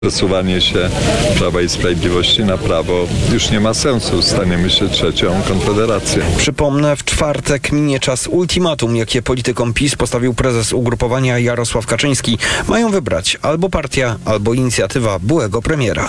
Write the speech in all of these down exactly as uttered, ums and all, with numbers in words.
Przesuwanie się Prawa i Sprawiedliwości na prawo już nie ma sensu. Staniemy się trzecią konfederacją. Przypomnę, w czwartek minie czas ultimatum, jakie politykom PiS postawił prezes ugrupowania Jarosław Kaczyński. Mają wybrać albo partia, albo inicjatywa byłego premiera.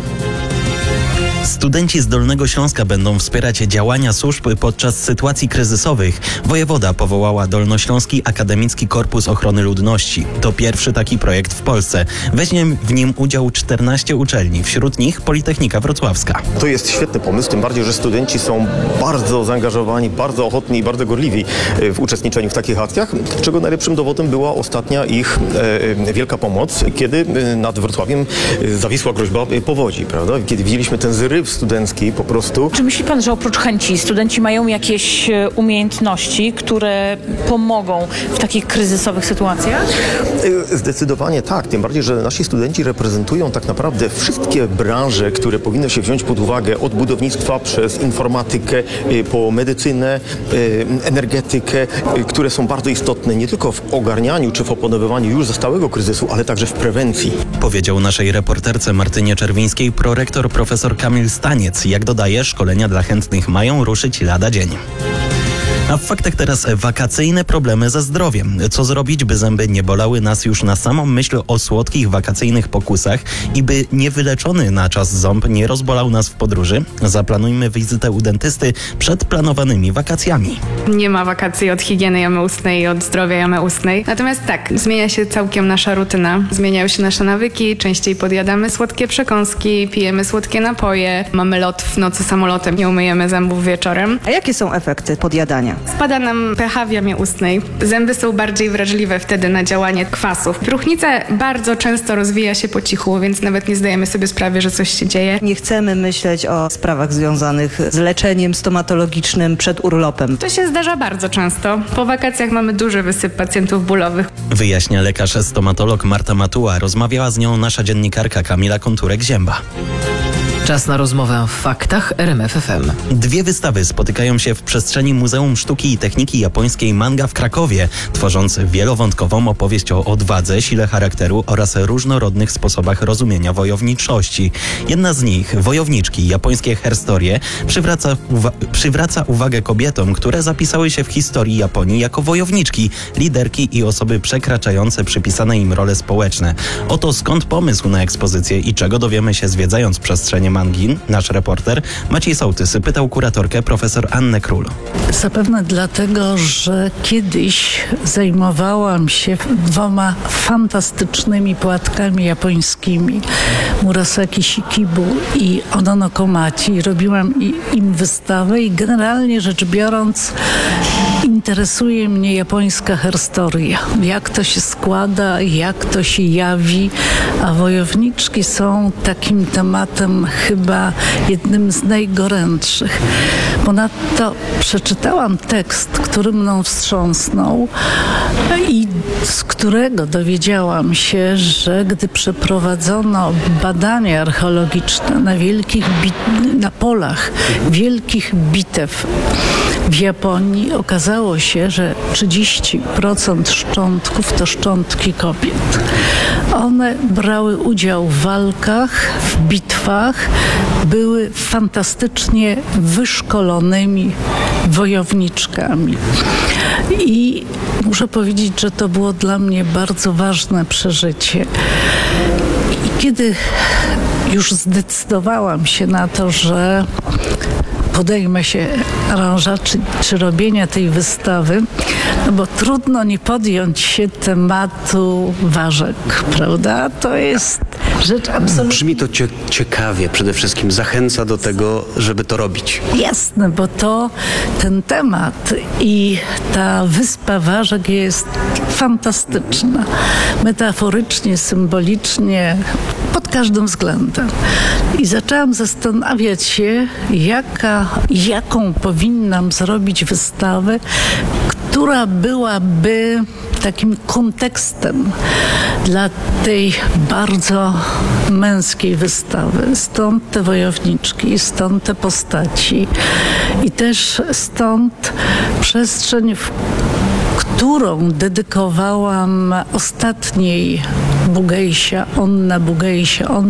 Studenci z Dolnego Śląska będą wspierać działania służb podczas sytuacji kryzysowych. Wojewoda powołała Dolnośląski Akademicki Korpus Ochrony Ludności. To pierwszy taki projekt w Polsce. Weźmie w nim udział czternaście uczelni, wśród nich Politechnika Wrocławska. To jest świetny pomysł, tym bardziej, że studenci są bardzo zaangażowani, bardzo ochotni i bardzo gorliwi w uczestniczeniu w takich akcjach, czego najlepszym dowodem była ostatnia ich e, wielka pomoc, kiedy nad Wrocławiem zawisła groźba powodzi, prawda? Kiedy widzieliśmy ten zryw studencki po prostu. Czy myśli pan, że oprócz chęci studenci mają jakieś umiejętności, które pomogą w takich kryzysowych sytuacjach? Zdecydowanie tak, tym bardziej, że nasi studenci reprezentują tak naprawdę wszystkie branże, które powinny się wziąć pod uwagę, od budownictwa przez informatykę, po medycynę, energetykę, które są bardzo istotne nie tylko w ogarnianiu czy w opanowywaniu już zastałego kryzysu, ale także w prewencji. Powiedział naszej reporterce Martynie Czerwińskiej prorektor profesor Kamil Staniec. Jak dodaje, szkolenia dla chętnych mają ruszyć lada dzień. A w faktach teraz wakacyjne problemy ze zdrowiem. Co zrobić, by zęby nie bolały nas już na samą myśl o słodkich wakacyjnych pokusach i by niewyleczony na czas ząb nie rozbolał nas w podróży? Zaplanujmy wizytę u dentysty przed planowanymi wakacjami. Nie ma wakacji od higieny jamy ustnej i od zdrowia jamy ustnej. Natomiast tak, zmienia się całkiem nasza rutyna. Zmieniają się nasze nawyki, częściej podjadamy słodkie przekąski, pijemy słodkie napoje, mamy lot w nocy samolotem, nie umyjemy zębów wieczorem. A jakie są efekty podjadania? Spada nam pH w jamie ustnej. Zęby są bardziej wrażliwe wtedy na działanie kwasów. Próchnica bardzo często rozwija się po cichu, więc nawet nie zdajemy sobie sprawy, że coś się dzieje. Nie chcemy myśleć o sprawach związanych z leczeniem stomatologicznym przed urlopem. To się zdarza bardzo często. Po wakacjach mamy duży wysyp pacjentów bólowych. Wyjaśnia lekarz stomatolog Marta Matuła. Rozmawiała z nią nasza dziennikarka Kamila Konturek-Zięba. Czas na rozmowę w faktach R M F F M. Dwie wystawy spotykają się w przestrzeni Muzeum Sztuki i Techniki Japońskiej Manga w Krakowie, tworząc wielowątkową opowieść o odwadze, sile charakteru oraz różnorodnych sposobach rozumienia wojowniczości. Jedna z nich, Wojowniczki, japońskie herstorie, przywraca, uwa- przywraca uwagę kobietom, które zapisały się w historii Japonii jako wojowniczki, liderki i osoby przekraczające przypisane im role społeczne. Oto skąd pomysł na ekspozycję i czego dowiemy się zwiedzając przestrzenie Mangin. Nasz reporter Maciej Sołtys pytał kuratorkę profesor Annę Król. Zapewne dlatego, że kiedyś zajmowałam się dwoma fantastycznymi płatkami japońskimi, Murasaki Shikibu i Onono Komachi. Robiłam im wystawę i generalnie rzecz biorąc interesuje mnie japońska herstoria. Jak to się składa, jak to się jawi, a wojowniczki są takim tematem chyba jednym z najgorętszych. Ponadto przeczytałam tekst, który mną wstrząsnął i z którego dowiedziałam się, że gdy przeprowadzono badania archeologiczne na wielkich bit- na polach wielkich bitew w Japonii, okazało się, że trzydzieści procent szczątków to szczątki kobiet. One brały udział w walkach, w bitwach, były fantastycznie wyszkolonymi wojowniczkami. I muszę powiedzieć, że to było dla mnie bardzo ważne przeżycie. I kiedy już zdecydowałam się na to, że podejmę się aranża czy, czy robienia tej wystawy, no bo trudno nie podjąć się tematu ważek, prawda? To jest rzecz absolutnie... Brzmi to cie- ciekawie, przede wszystkim zachęca do tego, żeby to robić. Jasne, bo to ten temat i ta wyspa ważek jest fantastyczna. Metaforycznie, symbolicznie, pod każdym względem. I zaczęłam zastanawiać się, jaka, jaką powinnam zrobić wystawę, która byłaby takim kontekstem dla tej bardzo męskiej wystawy. Stąd te wojowniczki, stąd te postaci i też stąd przestrzeń, w którą dedykowałam ostatniej Bugejsia, Onna Bugejsia, on